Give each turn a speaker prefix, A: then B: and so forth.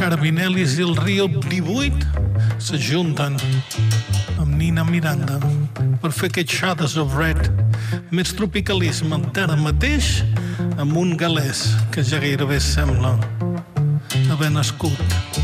A: Carabinelis i el Rio 18 s'ajunten amb Nina Miranda per fer aquest Shades of Red, més tropicalisme d'ara mateix amb un galès que ja gairebé sembla haver nascut